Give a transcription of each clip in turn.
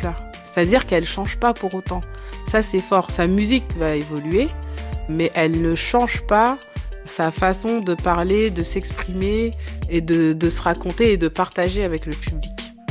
là. C'est-à-dire qu'elle change pas pour autant. Ça, c'est fort. Sa musique va évoluer, mais elle ne change pas sa façon de parler, de s'exprimer et de se raconter et de partager avec le public.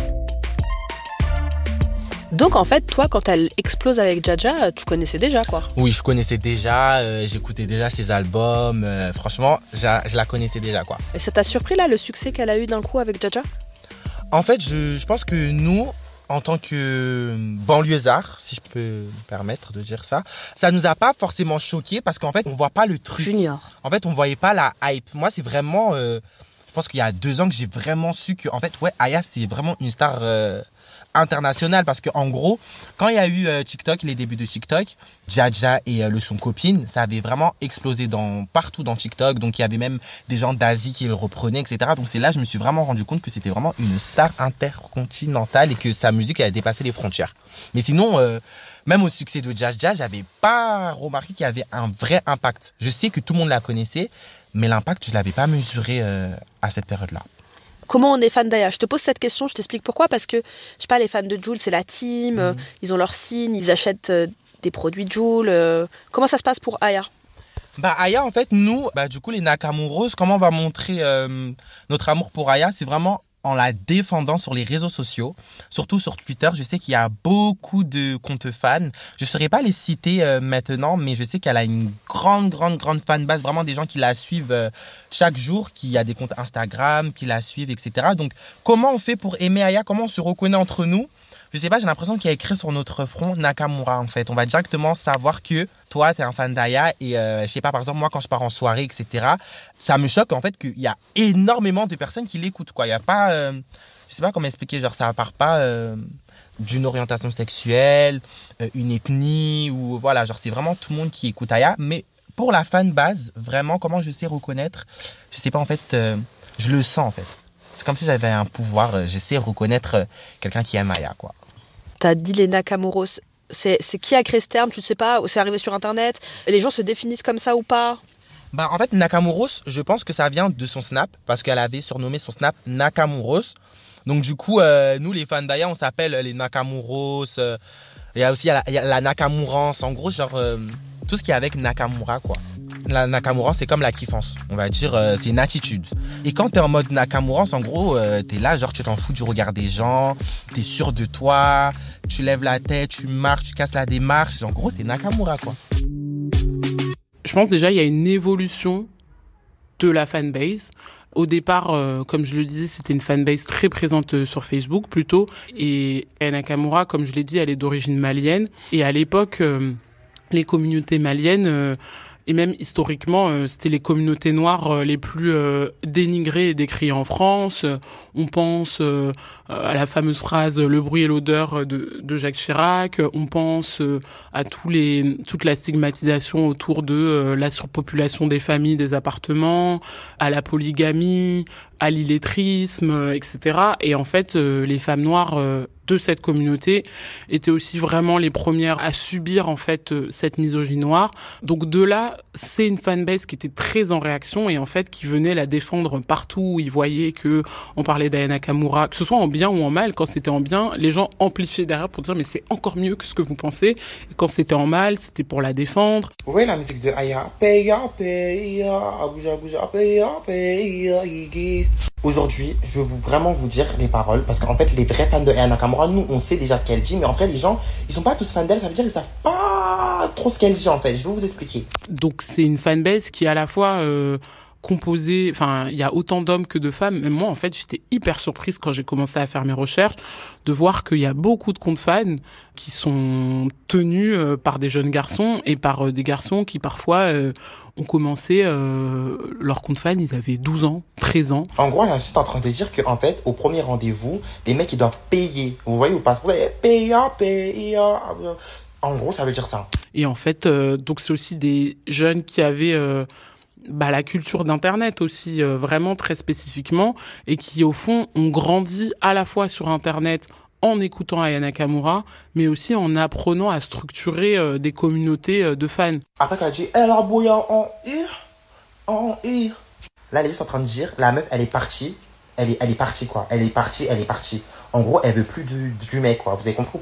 Donc en fait, toi, quand elle explose avec Jaja, tu connaissais déjà, quoi. Oui, je connaissais déjà, j'écoutais déjà ses albums. Franchement, je la connaissais déjà, quoi. Et ça t'a surpris, là, le succès qu'elle a eu d'un coup avec Jaja ? En fait, je pense que nous, en tant que banlieusards, si je peux me permettre de dire ça, ça nous a pas forcément choqués parce qu'en fait, on voit pas le truc. Junior. En fait, on voyait pas la hype. Moi, c'est vraiment... je pense qu'il y a 2 ans que j'ai vraiment su que, en fait, ouais, Aya, c'est vraiment une star... international parce que en gros quand il y a eu TikTok, les débuts de TikTok, Jaja et le son copine, ça avait vraiment explosé partout dans TikTok, donc il y avait même des gens d'Asie qui le reprenaient, etc. Donc c'est là je me suis vraiment rendu compte que c'était vraiment une star intercontinentale et que sa musique elle a dépassé les frontières. Mais sinon même au succès de Jaja, j'avais pas remarqué qu'il y avait un vrai impact. Je sais que tout le monde la connaissait, mais l'impact je l'avais pas mesuré à cette période-là. Comment on est fan d'Aya ? Je te pose cette question, je t'explique pourquoi. Parce que, je sais pas, les fans de Jul, c'est la team, ils ont leur signe, ils achètent des produits Jul. Comment ça se passe pour Aya ? Aya, en fait, nous, du coup, les Nakamouros, comment on va montrer notre amour pour Aya ? C'est vraiment en la défendant sur les réseaux sociaux, surtout sur Twitter. Je sais qu'il y a beaucoup de comptes fans. Je ne saurais pas les citer maintenant, mais je sais qu'elle a une grande fanbase, vraiment des gens qui la suivent chaque jour, qui a des comptes Instagram, qui la suivent, etc. Donc, comment on fait pour aimer Aya ? Comment on se reconnaît entre nous ? Je sais pas, j'ai l'impression qu'il y a écrit sur notre front Nakamura, en fait. On va directement savoir que toi, tu es un fan d'Aya et je sais pas, par exemple, moi, quand je pars en soirée, etc., ça me choque, en fait, qu'il y a énormément de personnes qui l'écoutent, quoi. Il y a pas, je sais pas comment expliquer, genre, ça part pas d'une orientation sexuelle, une ethnie, ou voilà, genre, c'est vraiment tout le monde qui écoute Aya. Mais pour la fanbase, vraiment, comment je sais reconnaître, je sais pas, en fait, je le sens, en fait. C'est comme si j'avais un pouvoir, je sais reconnaître quelqu'un qui aime Aya, quoi. T'as dit les Nakamouros. C'est qui a créé ce terme ? Tu sais pas ? C'est arrivé sur Internet ? Les gens se définissent comme ça ou pas ? En fait, Nakamouros, je pense que ça vient de son Snap, parce qu'elle avait surnommé son Snap Nakamouros. Donc du coup, nous, les fans d'Aya, on s'appelle les Nakamouros. Il y a aussi il y a la Nakamourance. En gros, genre, tout ce qui est avec Nakamura, quoi. La Nakamurance, c'est comme la kiffance. On va dire, c'est une attitude. Et quand t'es en mode Nakamurance, en gros, t'es là, genre, tu t'en fous du regard des gens, t'es sûr de toi, tu lèves la tête, tu marches, tu casses la démarche. En gros, t'es Nakamura, quoi. Je pense déjà il y a une évolution de la fanbase. Au départ, comme je le disais, c'était une fanbase très présente sur Facebook plutôt. Et Nakamura, comme je l'ai dit, elle est d'origine malienne. Et à l'époque, les communautés maliennes... Et même historiquement, c'était les communautés noires les plus dénigrées et décriées en France. On pense à la fameuse phrase « le bruit et l'odeur » de Jacques Chirac. On pense à toute la stigmatisation autour de la surpopulation des familles, des appartements, à la polygamie, à l'illettrisme, etc. Et en fait, les femmes noires de cette communauté étaient aussi vraiment les premières à subir en fait cette misogynie noire. Donc de là, c'est une fanbase qui était très en réaction et en fait qui venait la défendre partout où ils voyaient que on parlait d'Aya Nakamura, que ce soit en bien ou en mal. Quand c'était en bien, les gens amplifiaient derrière pour dire mais c'est encore mieux que ce que vous pensez. Et quand c'était en mal, c'était pour la défendre. Vous voyez la musique de Aya? Aujourd'hui, je veux vraiment vous dire les paroles parce qu'en fait, les vrais fans de Aya Nakamura, nous, on sait déjà ce qu'elle dit, mais en fait, les gens, ils sont pas tous fans d'elle, ça veut dire qu'ils savent pas trop ce qu'elle dit, en fait. Je vais vous expliquer. Donc, c'est une fanbase qui, à la fois, composée, enfin, il y a autant d'hommes que de femmes. Même moi, en fait, j'étais hyper surprise quand j'ai commencé à faire mes recherches de voir qu'il y a beaucoup de comptes fans qui sont tenus par des jeunes garçons et par des garçons qui, parfois, ont commencé leur compte fan, ils avaient 12 ans, 13 ans. En gros, elle est juste en train de dire qu'en fait, au premier rendez-vous, les mecs, ils doivent payer. Vous voyez ou pas? Payer. En gros, ça veut dire ça. Et en fait, donc c'est aussi des jeunes qui avaient la culture d'Internet aussi, vraiment très spécifiquement, et qui, au fond, ont grandi à la fois sur Internet en écoutant Aya Nakamura, mais aussi en apprenant à structurer des communautés de fans. Après qu'elle a dit, elle a bouillant en ir. Là, elle est juste en train de dire, la meuf, elle est partie. Elle est partie, quoi. Elle est partie. En gros, elle veut plus du mec, quoi. Vous avez compris ou